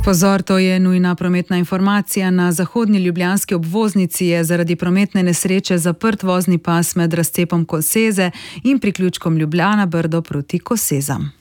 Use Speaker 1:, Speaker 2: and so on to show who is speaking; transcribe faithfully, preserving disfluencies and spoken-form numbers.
Speaker 1: Pozor, to je nujna prometna informacija. Na zahodni ljubljanski obvoznici je zaradi prometne nesreče zaprt vozni pas med razcepom Koseze in priključkom Ljubljana Brdo proti Kosezam.